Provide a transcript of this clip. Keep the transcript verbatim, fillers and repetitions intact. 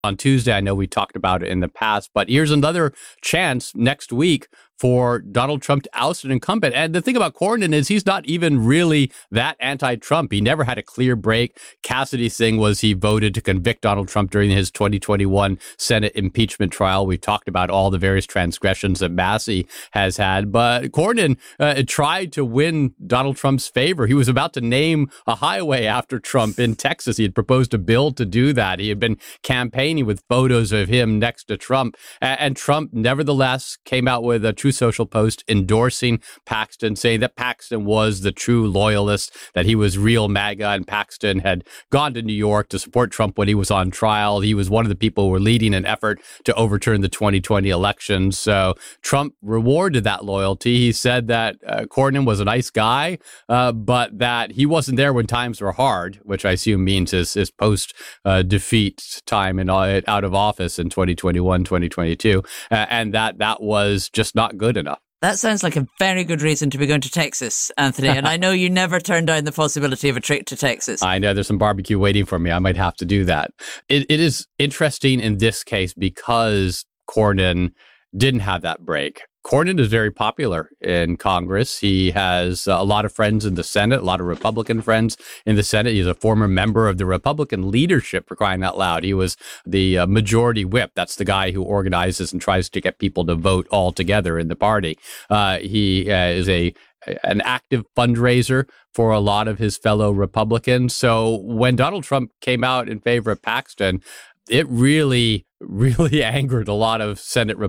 on Tuesday. I know we talked about it in the past, but here's another chance next week for Donald Trump to oust an incumbent. And the thing about Cornyn is he's not even really that anti-Trump. He never had a clear break. Cassidy's thing was he voted to convict Donald Trump during his twenty twenty-one Senate impeachment trial. We've talked about all the various transgressions that Massey has had. But Cornyn uh, tried to win Donald Trump's favor. He was about to name a highway after Trump in Texas. He had proposed a bill to do that. He had been campaigning with photos of him next to Trump. And Trump, nevertheless, came out with a Truth Social post endorsing Paxton, saying that Paxton was the true loyalist, that he was real MAGA, and Paxton had gone to New York to support Trump when he was on trial. He was one of the people who were leading an effort to overturn the twenty twenty election. So Trump rewarded that loyalty. He said that uh, Cornyn was a nice guy, uh, but that he wasn't there when times were hard, which I assume means his, his post-defeat uh, time in, uh, out of office in twenty twenty-one, twenty twenty-two, uh, and that that was just not good enough. That sounds like a very good reason to be going to Texas, Anthony. And I know you never turned down the possibility of a trip to Texas. I know there's some barbecue waiting for me. I might have to do that. It, it is interesting in this case because Cornyn didn't have that break. Cornyn is very popular in Congress. He has a lot of friends in the Senate, a lot of Republican friends in the Senate. He's a former member of the Republican leadership, for crying out loud. He was the uh, majority whip. That's the guy who organizes and tries to get people to vote all together in the party. Uh, he uh, is a an active fundraiser for a lot of his fellow Republicans. So when Donald Trump came out in favor of Paxton, it really, really angered a lot of Senate Republicans.